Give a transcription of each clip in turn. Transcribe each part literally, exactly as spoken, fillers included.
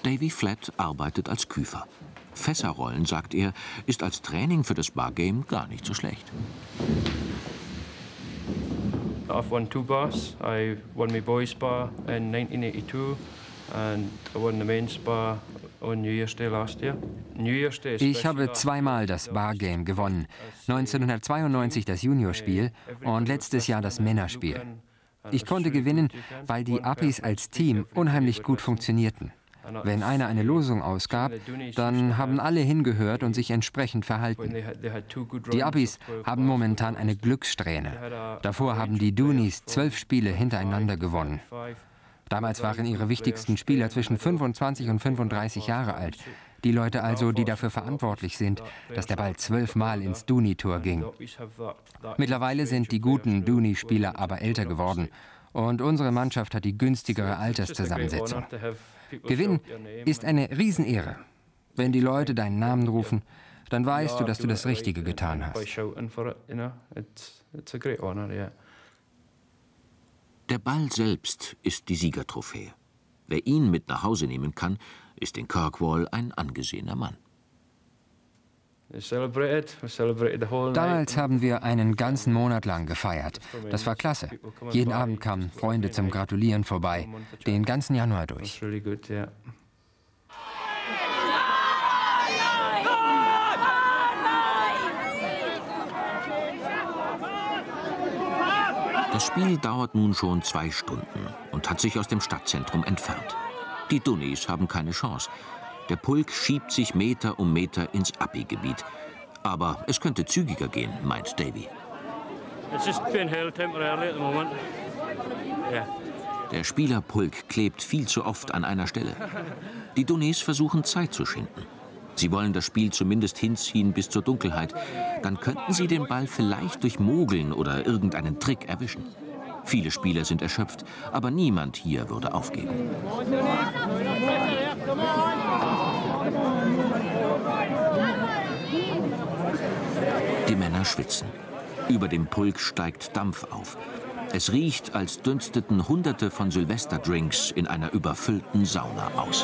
Davy Flatt arbeitet als Küfer. Fässerrollen, sagt er, ist als Training für das Bargame gar nicht so schlecht. I've won two bars. I won my boys bar in nineteen eighty-two and I won the men's bar on New Year's Day last year. New Year's Day. Ich habe zweimal das Bargame gewonnen. neunzehnhundertzweiundneunzig das Juniorspiel und letztes Jahr das Männerspiel. Ich konnte gewinnen, weil die Appies als Team unheimlich gut funktionierten. Wenn einer eine Losung ausgab, dann haben alle hingehört und sich entsprechend verhalten. Die Appies haben momentan eine Glückssträhne. Davor haben die Dooneys zwölf Spiele hintereinander gewonnen. Damals waren ihre wichtigsten Spieler zwischen fünfundzwanzig und fünfunddreißig Jahre alt. Die Leute also, die dafür verantwortlich sind, dass der Ball zwölfmal ins Dooney-Tor ging. Mittlerweile sind die guten Dooney-Spieler aber älter geworden. Und unsere Mannschaft hat die günstigere Alterszusammensetzung. Gewinn ist eine Riesenehre. Wenn die Leute deinen Namen rufen, dann weißt du, dass du das Richtige getan hast. Der Ball selbst ist die Siegertrophäe. Wer ihn mit nach Hause nehmen kann, ist in Kirkwall ein angesehener Mann. Damals haben wir einen ganzen Monat lang gefeiert. Das war klasse. Jeden Abend kamen Freunde zum Gratulieren vorbei, den ganzen Januar durch. Das Spiel dauert nun schon zwei Stunden und hat sich aus dem Stadtzentrum entfernt. Die Dooneys haben keine Chance. Der Pulk schiebt sich Meter um Meter ins Appie-Gebiet. Aber es könnte zügiger gehen, meint Davy. Der Spielerpulk klebt viel zu oft an einer Stelle. Die Dooneys versuchen Zeit zu schinden. Sie wollen das Spiel zumindest hinziehen bis zur Dunkelheit. Dann könnten sie den Ball vielleicht durch Mogeln oder irgendeinen Trick erwischen. Viele Spieler sind erschöpft, aber niemand hier würde aufgeben. Die Männer schwitzen. Über dem Pulk steigt Dampf auf. Es riecht, als dünsteten Hunderte von Silvesterdrinks in einer überfüllten Sauna aus.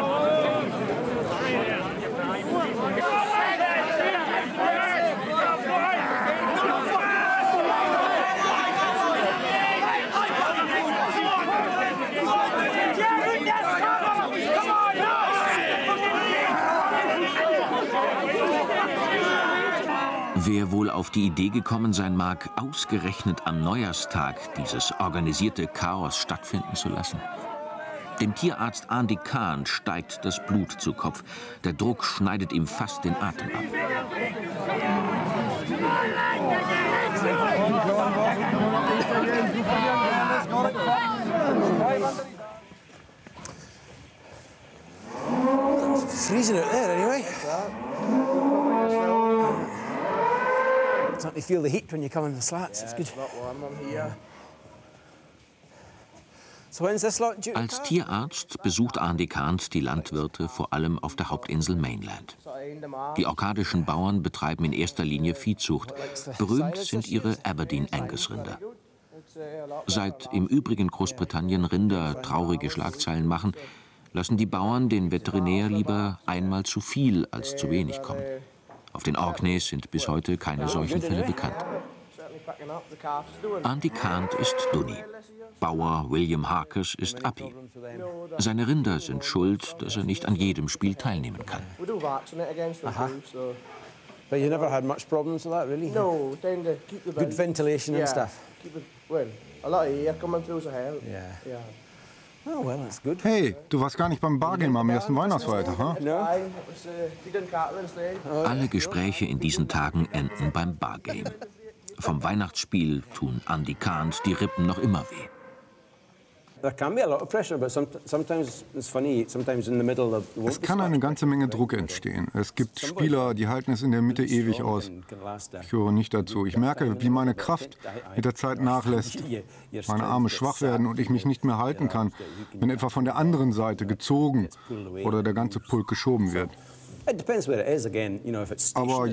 Wer wohl auf die Idee gekommen sein mag, ausgerechnet am Neujahrstag dieses organisierte Chaos stattfinden zu lassen? Dem Tierarzt Andy Kahn steigt das Blut zu Kopf. Der Druck schneidet ihm fast den Atem ab. It's freezing out there anyway. Starting to feel the heat when you come in the slats. It's good. Als Tierarzt besucht Andy Kahnt die Landwirte vor allem auf der Hauptinsel Mainland. Die orkadischen Bauern betreiben in erster Linie Viehzucht. Berühmt sind ihre Aberdeen Angus Rinder. Seit im übrigen Großbritannien Rinder traurige Schlagzeilen machen, lassen die Bauern den Veterinär lieber einmal zu viel als zu wenig kommen. Auf den Orkneys sind bis heute keine solchen Fälle bekannt. Andy Kahnt ist Dooney. Bauer William Harkes ist Appie. Seine Rinder sind schuld, dass er nicht an jedem Spiel teilnehmen kann. Aha. But you never had much problems with that, really? No, tend to keep the good ventilation and stuff. Keep it well. A lot of air coming through, so hell. Yeah. Yeah. Oh, well, that's good. Hey, du warst gar nicht beim Bargame am ersten Weihnachtsfeiertag, ha? Alle Gespräche in diesen Tagen enden beim Bargame. Vom Weihnachtsspiel tun Andy Kahnt die Rippen noch immer weh. Es kann eine ganze Menge Druck entstehen. Es gibt Spieler, die halten es in der Mitte ewig aus. Ich höre nicht dazu. Ich merke, wie meine Kraft mit der Zeit nachlässt. Meine Arme schwach werden und ich mich nicht mehr halten kann, wenn etwa von der anderen Seite gezogen oder der ganze Pulk geschoben wird. Aber